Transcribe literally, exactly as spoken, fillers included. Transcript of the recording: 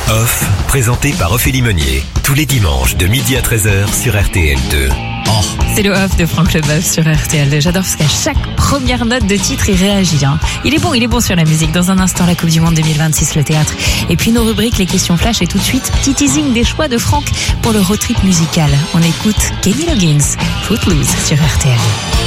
Off, présenté par Ophélie Meunier. Tous les dimanches de midi à treize heures sur R T L deux. Oh. C'est le off de Franck Leboeuf sur R T L deux. J'adore parce qu'à chaque première note de titre, il réagit. Hein. Il est bon, il est bon sur la musique. Dans un instant, la Coupe du Monde deux mille vingt-six, le théâtre. Et puis nos rubriques, les questions flash. Et tout de suite, petit teasing des choix de Franck pour le road trip musical. On écoute Kenny Loggins, Footloose sur R T L.